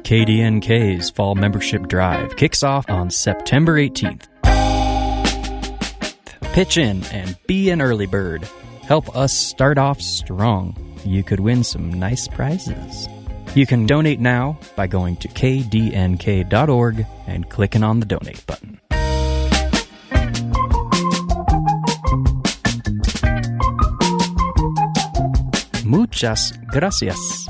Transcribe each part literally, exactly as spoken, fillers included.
K D N K's Fall Membership Drive kicks off on September eighteenth. Pitch in and be an early bird. Help us start off strong. You could win some nice prizes. You can donate now by going to k d n k dot org and clicking on the donate button. Muchas gracias.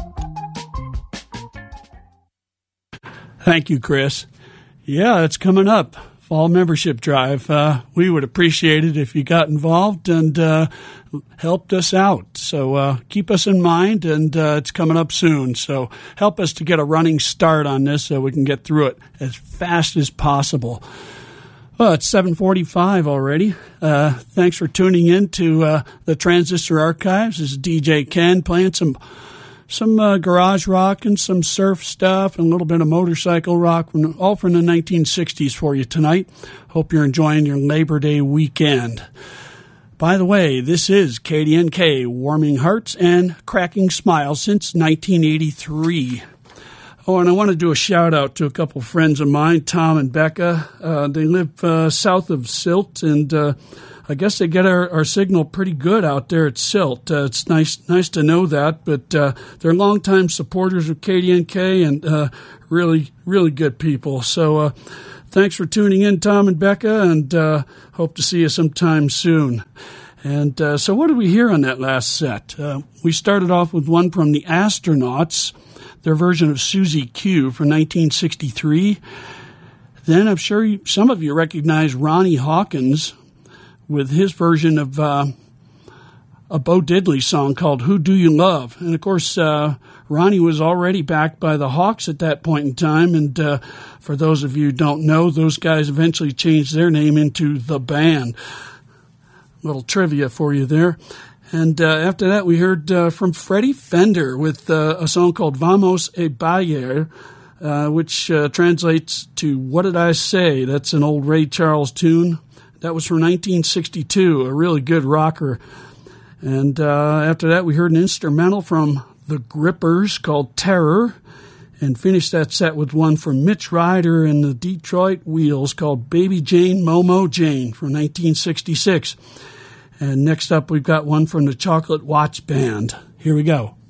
Thank you, Chris. Yeah, it's coming up. Fall Membership Drive. Uh, we would appreciate it if you got involved and uh, helped us out. So uh, keep us in mind, and uh, it's coming up soon. So help us to get a running start on this so we can get through it as fast as possible. Well, it's seven forty-five already. Uh, thanks for tuning in to uh, the Transistor Archives. This is D J Ken playing some some uh, garage rock and some surf stuff and a little bit of motorcycle rock, from, all from the nineteen sixties for you tonight. Hope you're enjoying your Labor Day weekend. By the way, this is K D N K, warming hearts and cracking smiles since nineteen eighty-three. Oh, and I want to do a shout-out to a couple of friends of mine, Tom and Becca. Uh, they live uh, south of Silt, and uh, I guess they get our, our signal pretty good out there at Silt. Uh, it's nice nice to know that, but uh, they're longtime supporters of K D N K and uh, really, really good people. So uh, thanks for tuning in, Tom and Becca, and uh, hope to see you sometime soon. And uh, so what did we hear on that last set? Uh, we started off with one from the Astronauts, their version of Susie Q from nineteen sixty-three. Then I'm sure you, some of you recognize Ronnie Hawkins with his version of uh, a Bo Diddley song called Who Do You Love? And, of course, uh, Ronnie was already backed by the Hawks at that point in time. And uh, for those of you who don't know, those guys eventually changed their name into The Band. Little trivia for you there. And uh, after that, we heard uh, from Freddie Fender with uh, a song called Vamos a Bailar, uh, which uh, translates to What Did I Say? That's an old Ray Charles tune. That was from nineteen sixty-two, a really good rocker. And uh, after that, we heard an instrumental from the Grippers called Terror, and finished that set with one from Mitch Ryder and the Detroit Wheels called Baby Jane Momo Jane from nineteen sixty-six. And next up, we've got one from the Chocolate Watch Band. Here we go.